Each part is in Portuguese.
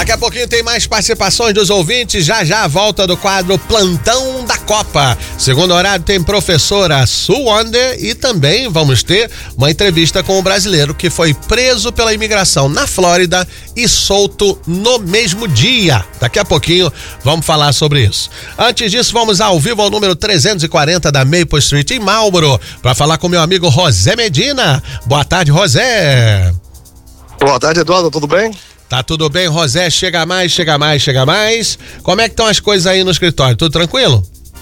Daqui a pouquinho tem mais participações dos ouvintes, já a volta do quadro Plantão da Copa. Segundo horário tem professora Sue Wonder e também vamos ter uma entrevista com um brasileiro que foi preso pela imigração na Flórida e solto no mesmo dia. Daqui a pouquinho vamos falar sobre isso. Antes disso, vamos ao vivo ao número 340 da Maple Street em Marlboro para falar com meu amigo José Medina. Boa tarde, José. Boa tarde, Eduardo, tudo bem? Tá tudo bem, José? Chega mais. Como é que estão as coisas aí no escritório? Tudo tranquilo?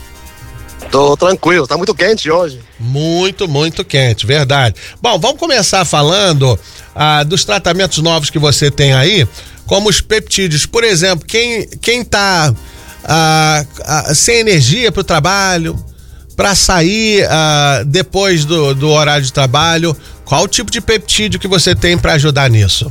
Tô tranquilo, tá muito quente hoje. Muito quente, verdade. Bom, vamos começar falando dos tratamentos novos que você tem aí, como os peptídeos. Por exemplo, quem tá sem energia pro trabalho, para sair depois do horário de trabalho, qual o tipo de peptídeo que você tem para ajudar nisso?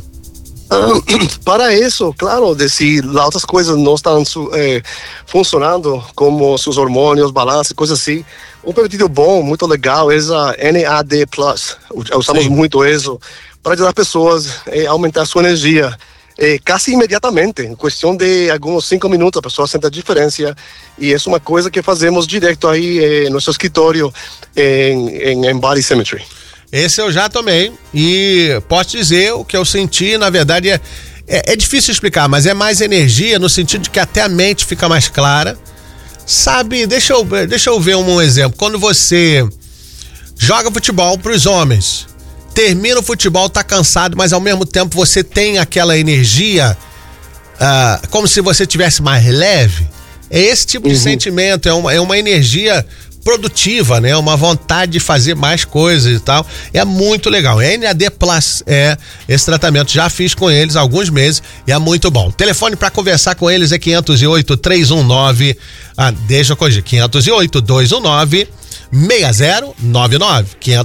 Para isso, claro, se outras coisas não estão funcionando, como seus hormônios, balanço, coisas assim, um peptídeo bom, muito legal, é a NAD+. Usamos muito isso para ajudar pessoas a aumentar sua energia. Quase imediatamente, em questão de alguns 5 minutos, a pessoa sente a diferença, e é uma coisa que fazemos direto aí no seu escritório em Body Symmetry. Esse eu já tomei e posso dizer o que eu senti, na verdade é difícil explicar, mas é mais energia no sentido de que até a mente fica mais clara. Sabe, deixa eu ver um exemplo. Quando você joga futebol pros homens, termina o futebol, tá cansado, mas ao mesmo tempo você tem aquela energia como se você tivesse mais leve. É esse tipo de sentimento, é uma energia produtiva, né? Uma vontade de fazer mais coisas e tal. É muito legal. NAD+, esse tratamento já fiz com eles há alguns meses e é muito bom. O telefone para conversar com eles é 508-319, deixa eu corrigir, 508-219 6099,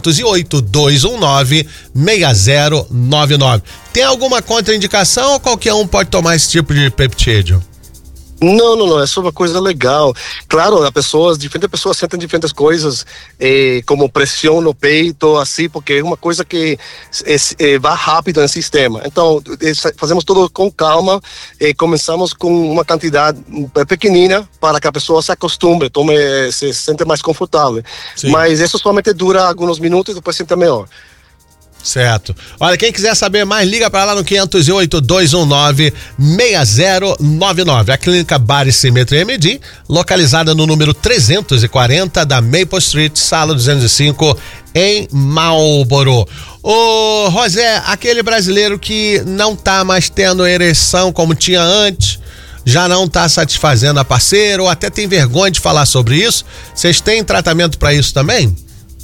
508-219-6099. Tem alguma contraindicação ou qualquer um pode tomar esse tipo de peptídeo? Não, é só uma coisa legal. Claro, diferentes pessoas sentem diferentes coisas, como pressão no peito, assim, porque é uma coisa que vai rápido no sistema. Então, fazemos tudo com calma, começamos com uma quantidade pequenina para que a pessoa se acostume, se sente mais confortável. Sim. Mas isso somente dura alguns minutos e depois sente melhor. Certo. Olha, quem quiser saber mais, liga para lá no 508-219-6099. A clínica Body Symmetry MD, localizada no número 340 da Maple Street, sala 205, em Marlboro. Ô, José, aquele brasileiro que não tá mais tendo ereção como tinha antes, já não tá satisfazendo a parceira ou até tem vergonha de falar sobre isso, vocês têm tratamento para isso também?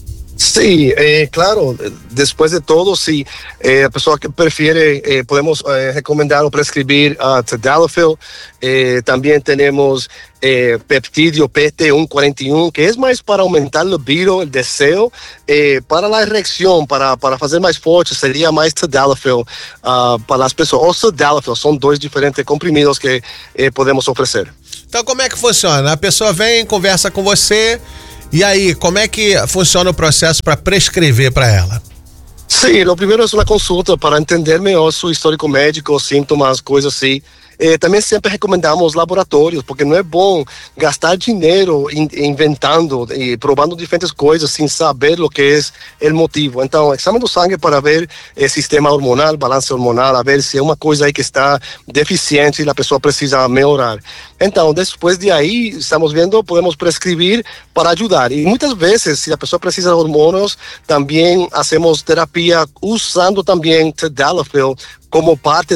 Sim, claro, depois de todo, se a pessoa que prefere, podemos recomendar ou prescrever Tadalafil. Também temos peptídeo PT141, que é mais para aumentar o libido, o desejo. Para a ereção, para fazer mais forte, seria mais Tadalafil para as pessoas. O Tadalafil são dois diferentes comprimidos que podemos oferecer. Então, como é que funciona? A pessoa vem, conversa com você. E aí, como é que funciona o processo para prescrever para ela? Sim, o primeiro é uma consulta para entender melhor seu histórico médico, sintomas, coisas assim. Também sempre recomendamos laboratórios, porque não é bom gastar dinheiro inventando e provando diferentes coisas sem saber o que é o motivo. Então, exame do sangue para ver sistema hormonal, balanço hormonal, a ver se é uma coisa aí que está deficiente e a pessoa precisa melhorar. Então, depois de aí, estamos vendo, podemos prescrever para ajudar. E muitas vezes, se a pessoa precisa de hormônios, também hacemos terapia usando também Tadalafil como parte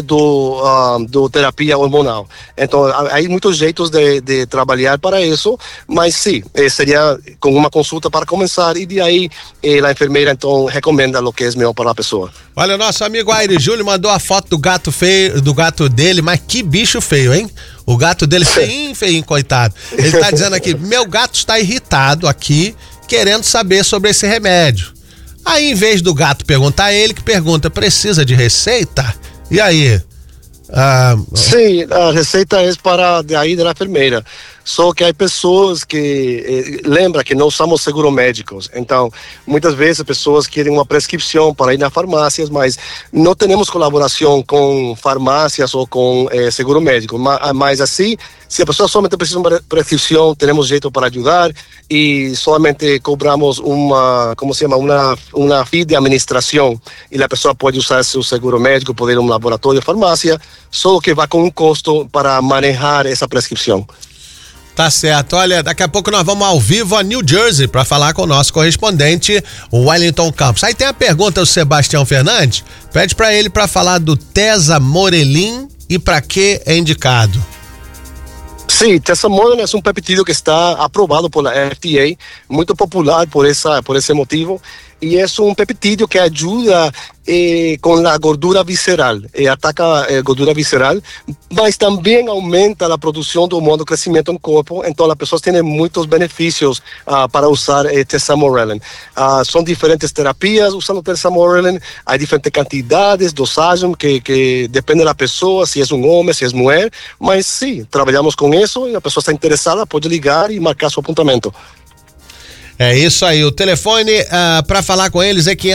do terapia hormonal. Então, há muitos jeitos de trabalhar para isso, mas sim, seria com uma consulta para começar e de aí a enfermeira então recomenda o que é melhor para a pessoa. Olha, nosso amigo Aire Júlio mandou a foto do gato feio, do gato dele, mas que bicho feio, hein? O gato dele feinho, coitado. Ele tá dizendo aqui, meu gato está irritado aqui, querendo saber sobre esse remédio. Aí, em vez do gato perguntar, ele que pergunta, precisa de receita? E aí? Sim, a receita é para daí da enfermeira. Só que há pessoas que lembra que não somos seguros médicos, então muitas vezes as pessoas querem uma prescrição para ir nas farmácias, mas não temos colaboração com farmácias ou com seguro médico, mas assim, se a pessoa somente precisa de uma prescrição, temos jeito para ajudar e somente cobramos uma fee de administração e a pessoa pode usar seu seguro médico, pode ir a um laboratório ou farmácia, só que vai com um custo para manejar essa prescrição. Tá certo. Olha, daqui a pouco nós vamos ao vivo a New Jersey para falar com o nosso correspondente, o Wellington Campos. Aí tem a pergunta do Sebastião Fernandes, pede para ele para falar do Tesamorelin e para que é indicado. Sim, Tesamorelin é um peptídeo que está aprovado pela FDA, muito popular por esse motivo, e é um peptídeo que ajuda com a gordura visceral, ataca a gordura visceral, mas também aumenta a produção do hormônio do crescimento no corpo, então as pessoas têm muitos benefícios para usar Tesamorelin. São diferentes terapias usando Tesamorelin, há diferentes quantidades, dosagem, que depende da pessoa, se é um homem, se é mulher, mas sim, trabalhamos com isso e a pessoa está interessada, pode ligar e marcar seu apontamento. É isso aí, o telefone para falar com eles é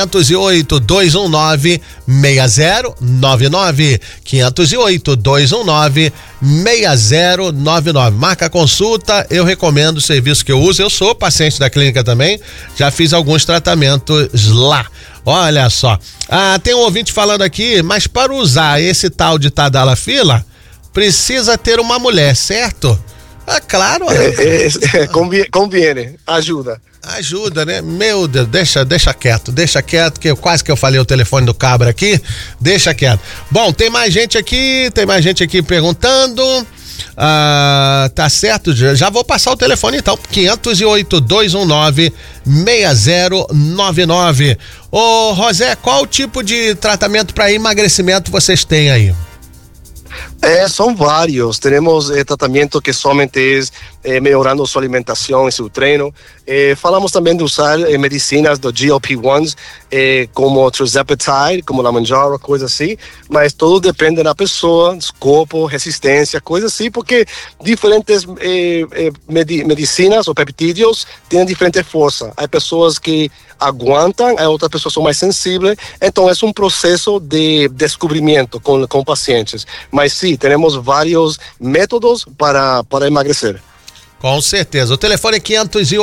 508-219-6099, 508-219-6099. Marca a consulta, eu recomendo o serviço que eu uso, eu sou paciente da clínica também, já fiz alguns tratamentos lá. Olha só, tem um ouvinte falando aqui, mas para usar esse tal de Tadalafila, precisa ter uma mulher, certo? Claro. Conviene, ajuda. Ajuda, né? Meu Deus, deixa quieto, que eu quase que eu falei o telefone do cabra aqui, deixa quieto. Bom, tem mais gente aqui perguntando, tá certo, já vou passar o telefone então, 508-219-6099. Ô José, qual tipo de tratamento para emagrecimento vocês têm aí? São vários. Temos tratamento que somente é melhorando sua alimentação e seu treino. Falamos também de usar medicinas do GLP-1s, como Tirzepatide, como la Mounjaro, coisa assim. Mas tudo depende da pessoa, corpo, resistência, coisa assim, porque diferentes medicinas ou peptídeos têm diferente força. Há pessoas que aguentam, outras pessoas são mais sensíveis. Então é um processo de descobrimento com pacientes. Mas sim, temos vários métodos para emagrecer. Com certeza. O telefone é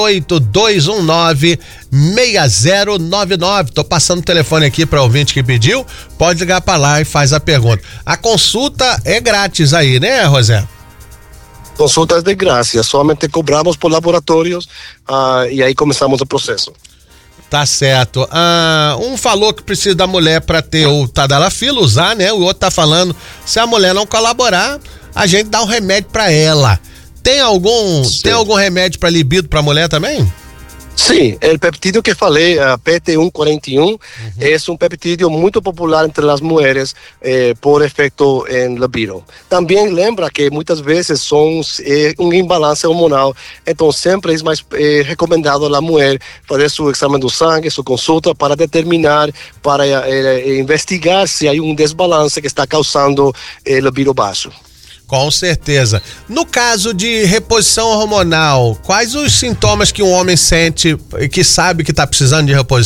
508-219-6099. Tô passando o telefone aqui para o ouvinte que pediu. Pode ligar para lá e faz a pergunta. A consulta é grátis aí, né, José? Consultas de graça, somente cobramos por laboratórios e aí começamos o processo. Tá certo. Um falou que precisa da mulher para ter o Tadalafila, usar, né? O outro tá falando, se a mulher não colaborar, a gente dá um remédio para ela. Tem algum remédio para libido para mulher também? Sim, o peptídeo que falei, PT141, é um peptídeo muito popular entre as mulheres por efeito em libido. Também lembra que muitas vezes são um imbalance hormonal, então sempre é mais recomendado a mulher fazer seu exame do sangue, sua consulta para determinar, para investigar se há um desbalance que está causando libido baixo. Com certeza. No caso de reposição hormonal, quais os sintomas que um homem sente que sabe que está precisando de reposição?